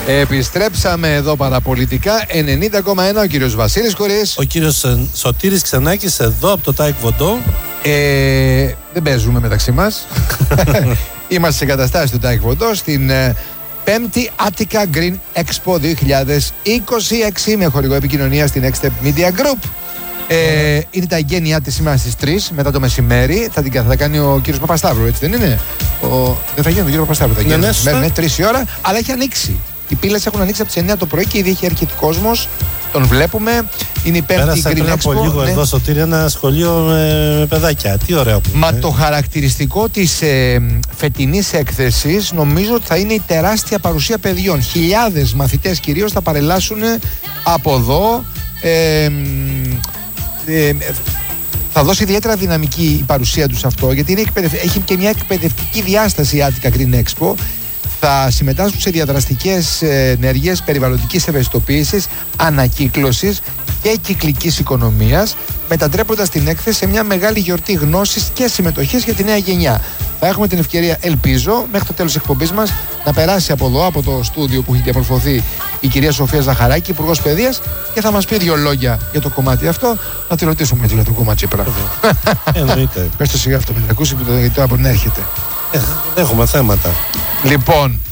Επιστρέψαμε εδώ παραπολιτικά 90,1 ο κύριος Βασίλης Κορής. Ο κύριος Σωτήρης Ξενάκης εδώ από το ΤΑΕΚ Βοντό. Δεν παίζουμε μεταξύ μας. Είμαστε σε εγκαταστάσεις του ΤΑΕΚ Βοντό στην 5η Attica Green Expo 2026 με χορηγό επικοινωνία στην Next Step Media Group. Είναι τα εγγένειά της σήμερα στις 3 μετά το μεσημέρι. Θα κάνει ο κύριος Παπασταύρου, έτσι δεν είναι? Δεν θα γίνει ο κύριος Παπασταύρου, θα γίνει μεσημέρι, 3 η ώρα, αλλά έχει ανοίξει. Οι πύλες έχουν ανοίξει από τις 9 το πρωί και ήδη έχει έρχεται κόσμος. Τον βλέπουμε. Είναι η 5η Green Expo. Πριν από λίγο εδώ, Σωτήρη, ένα σχολείο με παιδάκια. Τι ωραίο που είναι. Το χαρακτηριστικό της φετινής έκθεσης νομίζω ότι θα είναι η τεράστια παρουσία παιδιών. Χιλιάδες μαθητές κυρίως θα παρελάσουν από εδώ. Θα δώσει ιδιαίτερα δυναμική η παρουσία τους αυτό, γιατί έχει και μια εκπαιδευτική διάσταση η Attica Green Expo. Θα συμμετάσχουν σε διαδραστικές ενέργειες περιβαλλοντικής ευαισθητοποίησης, ανακύκλωσης και κυκλικής οικονομίας, μετατρέποντας την έκθεση σε μια μεγάλη γιορτή γνώσης και συμμετοχής για τη νέα γενιά. Θα έχουμε την ευκαιρία, ελπίζω, μέχρι το τέλος της εκπομπής μας να περάσει από εδώ, από το στούντιο που έχει διαμορφωθεί η κυρία Σοφία Ζαχαράκη, Υπουργός Παιδείας, και θα μας πει 2 λόγια για το κομμάτι αυτό. Να τη ρωτήσουμε για το κομμάτι Τσίπρα. Εννοείται. Πες το σιγά αυτό, μην ακούσει, γιατί τώρα μπορεί να έρχεται. Έχουμε θέματα. Λοιπόν,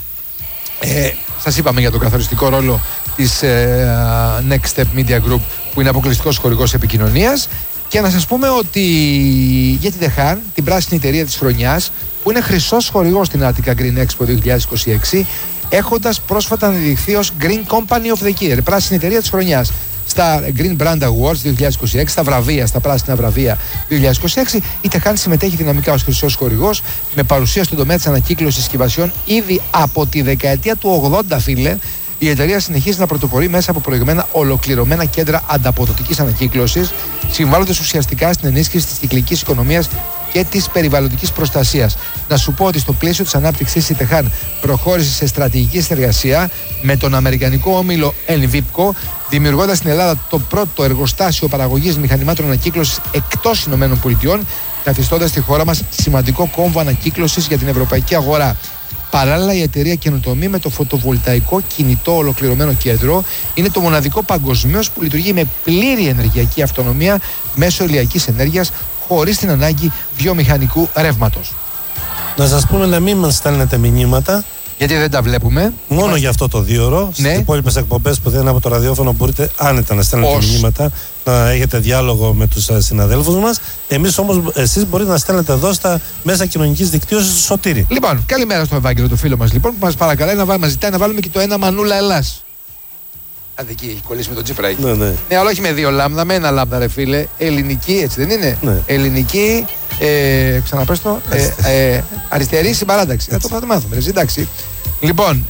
σας είπαμε για τον καθοριστικό ρόλο της Next Step Media Group, που είναι αποκλειστικός χορηγός επικοινωνίας, και να σας πούμε ότι για τη ΔΕΧΑΝ, την πράσινη εταιρεία της χρονιάς, που είναι χρυσός χορηγός στην Attica Green Expo 2026, έχοντας πρόσφατα αναδειχθεί ως Green Company of the Year, πράσινη εταιρεία της χρονιάς, στα Green Brand Awards 2026, στα βραβεία, στα πράσινα βραβεία 2026. Η ΤΕΧΑΝ συμμετέχει δυναμικά ως χρυσός χορηγός, με παρουσία στον τομέα της ανακύκλωσης συσκευασιών ήδη από τη δεκαετία του 80, φίλε. Η εταιρεία συνεχίζει να πρωτοπορεί μέσα από προηγμένα ολοκληρωμένα κέντρα ανταποδοτικής ανακύκλωσης, συμβάλλοντας ουσιαστικά στην ενίσχυση της κυκλικής οικονομίας και της περιβαλλοντικής προστασίας. Να σου πω ότι στο πλαίσιο της ανάπτυξης η ΤΕΧΑΝ προχώρησε σε στρατηγική συνεργασία με τον αμερικανικό όμιλο Envipco, δημιουργώντας στην Ελλάδα το πρώτο εργοστάσιο παραγωγής μηχανημάτων ανακύκλωσης εκτός ΗΠΑ, καθιστώντας τη χώρα μας σημαντικό κόμβο ανακύκλωσης για την ευρωπαϊκή αγορά. Παράλληλα, η εταιρεία καινοτομεί με το φωτοβολταϊκό κινητό ολοκληρωμένο κέντρο. Είναι το μοναδικό παγκοσμίως που λειτουργεί με πλήρη ενεργειακή αυτονομία μέσω ηλιακής ενέργειας, χωρίς την ανάγκη βιομηχανικού ρεύματος. Να σας πούμε να μην μας στέλνετε μηνύματα. Γιατί δεν τα βλέπουμε. Μόνο για αυτό το 2ωρο. Στις υπόλοιπες εκπομπές που δεν είναι από το ραδιόφωνο μπορείτε άνετα να στέλνετε μηνύματα, να έχετε διάλογο με τους συναδέλφους μας. Εσείς μπορείτε να στέλνετε εδώ στα μέσα κοινωνικής δικτύωσης του Σωτήρη. Λοιπόν, καλημέρα στον Ευάγγελο, το φίλο μας λοιπόν, που μας παρακαλάει μας ζητάει να βάλουμε και το ένα Μανούλα Ελλάς. Εκεί έχει κολλήσει με τον Τσίπρα. Ναι, αλλά όχι με 2 λάμδα, με 1 λάμδα, ρε φίλε. Ελληνική, έτσι δεν είναι? Ναι. Ελληνική, ξαναπες το, αριστερή συμπαράταξη. Θα το μάθουμε, ρε, εντάξει. Λοιπόν,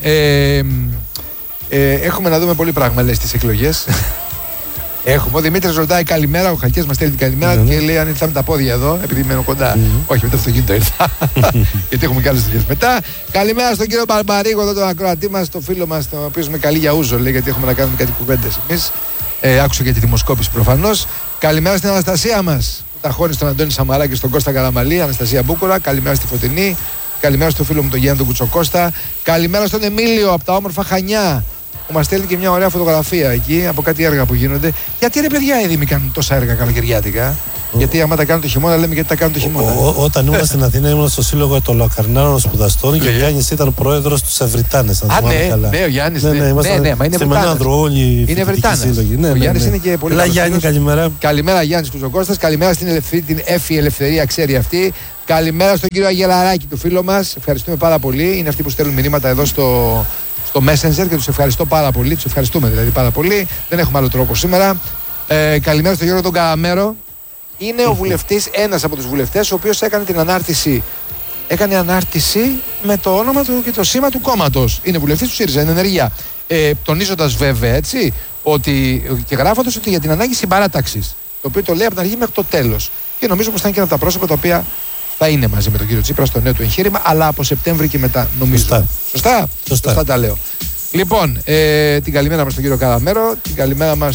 έχουμε να δούμε πολύ πράγμα, λέει, στις εκλογές. Έχουμε. Ο Δημήτρης ρωτάει καλημέρα, ο Χαλκιάς μας στέλνει την καλημέρα και λέει αν ήρθαμε τα πόδια εδώ, επειδή μένω κοντά. Όχι, με το αυτοκίνητο ήρθα. Γιατί έχουμε και άλλες δουλειές μετά. Καλημέρα στον κύριο Μπαρμπαρίγο, εδώ τον ακροατή μας, τον φίλο μας, τον οποίο με καλή για ούζο, λέει, γιατί έχουμε να κάνουμε κάτι κουβέντες εμείς. Άκουσα και τη δημοσκόπηση προφανώς. Καλημέρα στην Αναστασία μας, που τα χώνει στον Αντώνη Σαμαρά και στον Κώστα Καραμαλή, Αναστασία Μπούκουρα. Καλημέρα στη Φωτεινή. Καλημέρα στο φίλο μου τον Γιάννη τον Κουτσοκώστα. Καλημέρα στον Εμίλιο από τα όμορφα Χανιά, που μας στέλνει και μια ωραία φωτογραφία εκεί από κάτι έργα που γίνονται. Γιατί, ρε παιδιά, οι Δήμοι κάνουν τόσα έργα καλοκαιριάτικα? Γιατί άμα τα κάνουν το χειμώνα, λέμε γιατί τα κάνουν το χειμώνα. Όταν ήμουν στην Αθήνα, ήμουν στο Σύλλογο των Λακαρνάρων Σπουδαστών και ο Γιάννης ήταν πρόεδρος του Ευρυτάνες. Ναι, ο Γιάννης. Ναι, μα είναι Ευρυτάνες. Είναι Ευρυτάνες. Ο Γιάννης είναι και πολύ καλός. Γιάννη, καλημέρα. Καλημέρα, Γιάννης Κουτσοκώστας. Καλημέρα στην Έφη Ελευθερία, ξέρει αυτή. Καλημέρα στον κύριο Αγελαράκη, του φίλο μας. Ευχαριστούμε πάρα πολύ. Είναι αυτοί που στέλνουν μηνύματα εδώ στο Messenger και τους ευχαριστώ πάρα πολύ. Τους ευχαριστούμε δηλαδή πάρα πολύ. Δεν έχουμε άλλο τρόπο σήμερα. Καλημέρα στον Γιώργο τον Καραμέρο. Είναι ο βουλευτής, ένας από τους βουλευτές, ο οποίος έκανε ανάρτηση με το όνομα του και το σήμα του κόμματος. Είναι βουλευτής του ΣΥΡΙΖΑ, είναι ενεργεία. Τονίζοντας βέβαια, έτσι, ότι, και γράφοντας ότι για την ανάγκη συμπαράταξης. Το οποίο το λέει από την αρχή μέχρι το τέλος. Και νομίζω πως θα είναι και ένα από τα πρόσωπα τα οποία θα είναι μαζί με τον κύριο Τσίπρα στο νέο του εγχείρημα, αλλά από Σεπτέμβρη και μετά, νομίζω. Σωστά τα λέω. Λοιπόν, την καλημέρα μας στον κύριο Καραμέρο, την καλημέρα μας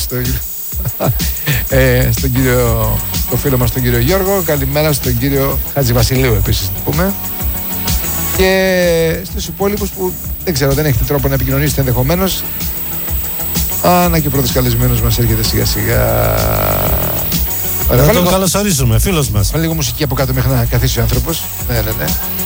στον κύριο, το φίλο μας τον κύριο Γιώργο, καλημέρα στον κύριο Χατζηβασιλείου επίσης να πούμε, και στους υπόλοιπους που Δεν ξέρω, δεν έχετε τρόπο να επικοινωνήσετε ενδεχομένως. Να και ο πρώτος καλεσμένος μας έρχεται σιγά σιγά. Να τον καλωσορίσουμε, φίλος μας. Λίγο μουσική από κάτω μέχρι να καθίσει ο άνθρωπος. Ναι.